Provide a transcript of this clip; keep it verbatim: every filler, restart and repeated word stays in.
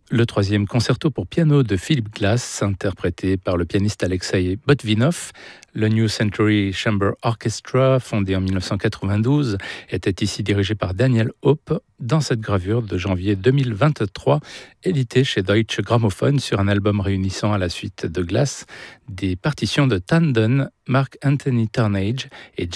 le troisième concerto pour piano de Philip Glass, interprété par le pianiste Alexei Botvinov. Le New Century Chamber Orchestra, fondé en dix-neuf cent quatre-vingt-douze, était ici dirigé par Daniel Hope dans cette gravure de janvier deux mille vingt-trois, éditée chez Deutsche Grammophon sur un album réunissant à la suite de Glass des partitions de Tandon, Mark Anthony Turnage et